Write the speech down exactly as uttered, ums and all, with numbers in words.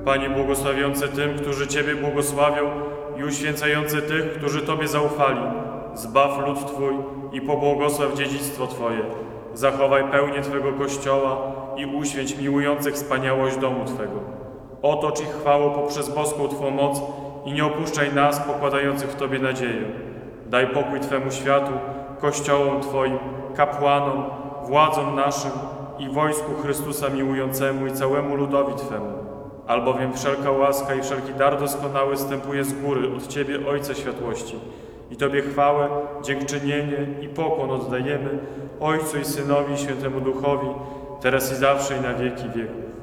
Panie błogosławiący tym, którzy Ciebie błogosławią i uświęcający tych, którzy Tobie zaufali. Zbaw lud Twój i pobłogosław dziedzictwo Twoje. Zachowaj pełnię Twego Kościoła i uświęć miłujących wspaniałość domu Twego. Otocz ich chwałą poprzez boską Twą moc i nie opuszczaj nas, pokładających w Tobie nadzieję. Daj pokój Twemu światu, kościołom Twoim, kapłanom, władzom naszym i wojsku Chrystusa miłującemu i całemu ludowi Twemu. Albowiem wszelka łaska i wszelki dar doskonały zstępuje z góry od Ciebie, Ojcze światłości. I Tobie chwałę, dziękczynienie i pokłon oddajemy, Ojcu i Synowi i Świętemu Duchowi, teraz i zawsze i na wieki wieków.